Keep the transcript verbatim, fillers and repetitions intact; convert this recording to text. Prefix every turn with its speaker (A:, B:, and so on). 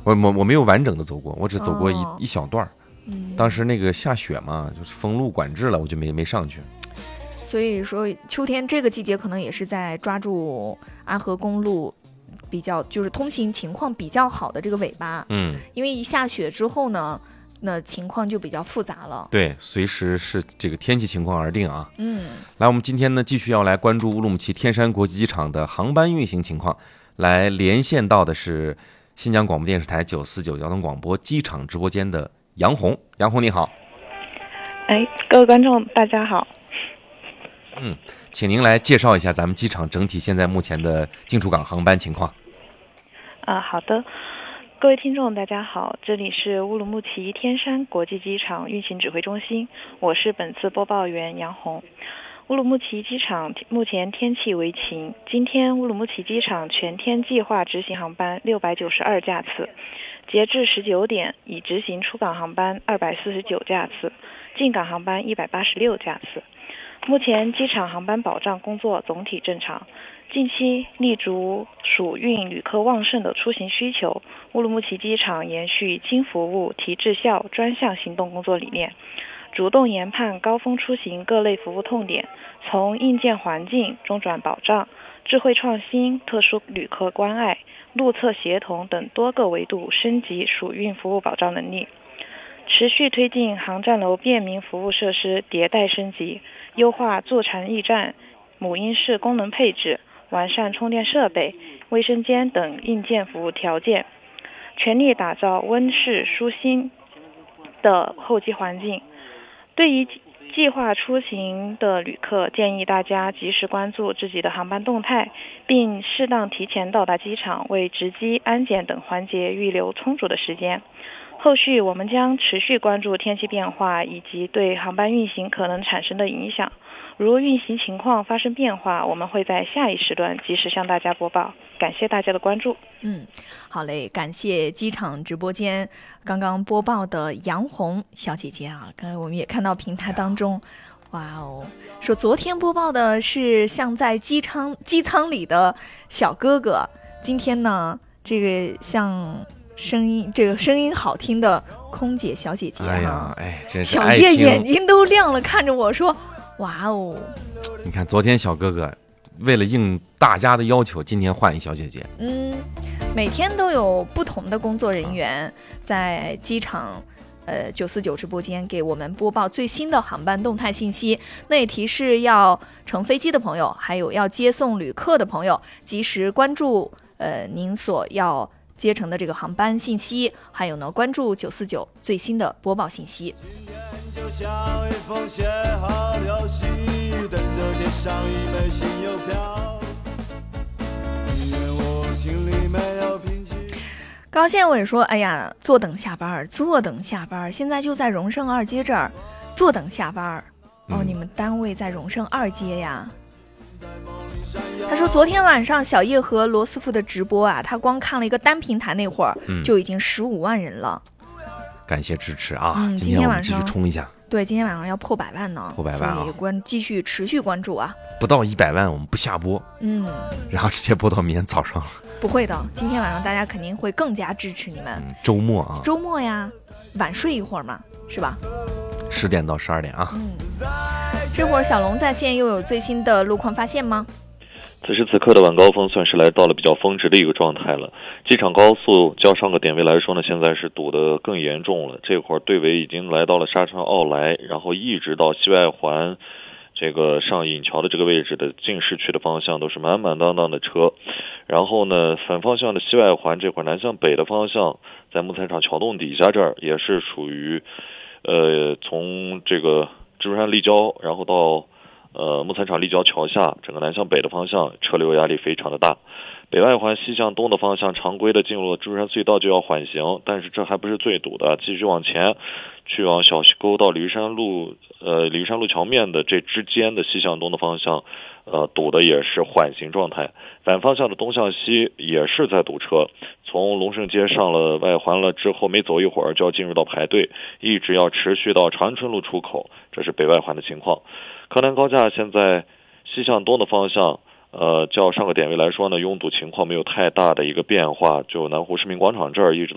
A: 我我我没有完整的走过，我只走过一、哦、一小段。
B: 嗯，
A: 当时那个下雪嘛，就是封路管制了，我就没没上去。
B: 所以说秋天这个季节可能也是在抓住安河公路比较就是通行情况比较好的这个尾巴。
A: 嗯，
B: 因为一下雪之后呢，那情况就比较复杂了。
A: 对，随时是这个天气情况而定啊。
B: 嗯，
A: 来，我们今天呢继续要来关注乌鲁木齐天山国际机场的航班运行情况。来连线到的是新疆广播电视台九四九交通广播机场直播间的杨红。杨红你好。
C: 哎，各位观众大家好。
A: 嗯，请您来介绍一下咱们机场整体现在目前的进出港航班情况。
C: 啊，好的，各位听众大家好，这里是乌鲁木齐天山国际机场运行指挥中心，我是本次播报员杨红。乌鲁木齐机场目前天气为晴，今天乌鲁木齐机场全天计划执行航班六百九十二架次，截至十九点已执行出港航班二百四十九架次，进港航班一百八十六架次。目前机场航班保障工作总体正常，近期立足暑运旅客旺盛的出行需求，乌鲁木齐机场延续精服务、提质效、专项行动工作理念，主动研判高峰出行各类服务痛点，从硬件环境、中转保障、智慧创新、特殊旅客关爱、路测协同等多个维度升级暑运服务保障能力，持续推进航站楼便民服务设施迭代升级，优化坐禅驿站、母婴室功能配置，完善充电设备、卫生间等硬件服务条件，全力打造温室舒心的候机环境。对于计划出行的旅客，建议大家及时关注自己的航班动态，并适当提前到达机场，为值机、安检等环节预留充足的时间。后续我们将持续关注天气变化以及对航班运行可能产生的影响，如运行情况发生变化，我们会在下一时段及时向大家播报。感谢大家的关注。
B: 嗯，好嘞，感谢机场直播间刚刚播报的杨红小姐姐啊，刚才我们也看到平台当中，哇哦，说昨天播报的是像在机舱机舱里的小哥哥，今天呢，这个像声音这个声音好听的空姐小姐姐哈、啊，
A: 哎呀，哎，真是
B: 小叶眼睛都亮了，看着我说，哇哦，
A: 你看昨天小哥哥为了应大家的要求，今天换一小姐姐。
B: 嗯，每天都有不同的工作人员在机场呃九四九直播间给我们播报最新的航班动态信息。那也提示要乘飞机的朋友，还有要接送旅客的朋友，及时关注呃您所要接乘的这个航班信息，还有呢关注九四九最新的播报信息。
D: 就像一封写好的信，等着贴上一枚新邮票，因为我心里没有平静。
B: 高县委说，哎呀，坐等下班，坐等下班，现在就在荣盛二街这儿坐等下班。哦、嗯，你们单位在荣盛二街呀？他说昨天晚上小叶和罗斯福的直播啊，他光看了一个单平台那会儿、嗯、就已经十五万人了。
A: 感谢支持啊、
B: 嗯、
A: 今天我们继续冲一下。
B: 对，今天晚上要破百万呢，
A: 破百万啊！
B: 所以关继续持续关注啊。
A: 不到一百万我们不下播，
B: 嗯，
A: 然后直接播到明天早上了。
B: 不会的，今天晚上大家肯定会更加支持你们。
A: 嗯、周末啊，
B: 周末呀，晚睡一会儿嘛，是吧？
A: 十点到十二点啊。
B: 嗯，这会儿小龙在线又有最新的路况发现吗？
E: 此时此刻的晚高峰算是来到了比较峰值的一个状态了。机场高速较上个点位来说呢，现在是堵得更严重了。这会儿队尾已经来到了沙城奥莱，然后一直到西外环这个上引桥的这个位置的进市区的方向都是满满当当的车。然后呢，反方向的西外环这会儿南向北的方向，在木材厂桥洞底下这儿也是属于呃从这个蜘蛛山立交然后到呃，木材厂立交桥下，整个南向北的方向车流压力非常的大。北外环西向东的方向，常规的进入了蜘蛛山隧道就要缓行，但是这还不是最堵的，继续往前去往小溪沟到鲤鱼山路呃鲤鱼山路桥面的这之间的西向东的方向，呃堵的也是缓行状态。反方向的东向西也是在堵车，从龙胜街上了外环了之后，没走一会儿就要进入到排队，一直要持续到长春路出口，这是北外环的情况。柯南高架现在西向东的方向，呃，较上个点位来说呢，拥堵情况没有太大的一个变化，就南湖市民广场这儿一直